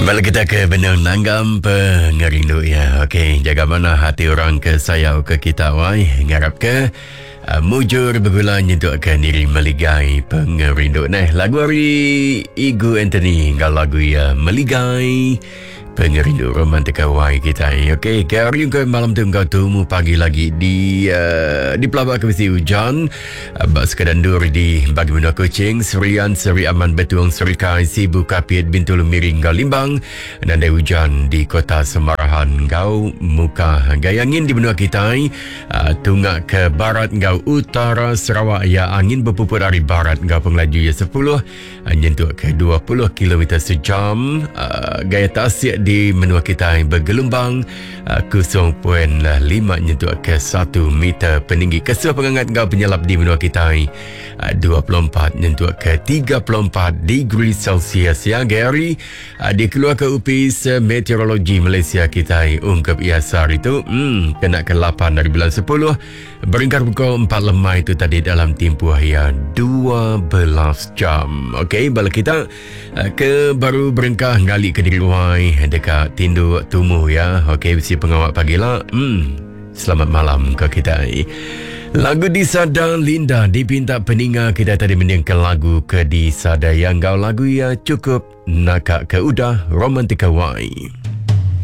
Kembali kita ke benang nanggam pengerindu ya. Okey, jaga mana hati orang ke sayau ke kita wai. Ngarap ke mujur bergulan nyentuhkan diri meligai pengerindu. Nah, lagu hari Igu Anthony kalau lagu ya meligai pengerindu romantika wai kita. Okey, hari ke malam tu kau temu pagi lagi di pelabak kebisi hujan. Bas kedandur di bagi benda kucing Serian Seri Aman Betuang Seri Kai Sibu Kapit Bintul Miring Gau Limbang dan ada hujan di kota Semarahan Gau Muka Gayangin di benua kita tunggak ke barat Gau Utara Sarawak ya angin berpuput dari barat Gau pengelaju ya 10 nyentuh ke 20 km sejam gaya tasik di menua kita bergelombang 0.5 nyentuh ke 1 meter peninggi kesuh pengangat Gau penyelap di menua kita 24 nyentuh ke 34 degree Celsius ya Gary dikeluar ke upis meteorologi Malaysia kita ungkap iasar itu kena ke 8 dari bulan 10 beringkar pukul 4 lemah itu tadi dalam tempoh ya 12 jam. Okey, balik kita ke baru berengkah ngali ke diri luai dekat tindu tumuh ya. Okey, si pengawal pagilah selamat malam ke kita. Lagu Di Sada Linda dipinta peninga kita tadi mendengarkan lagu ke Di Sada yang kau lagu ya cukup nakak ke udah romantika wai.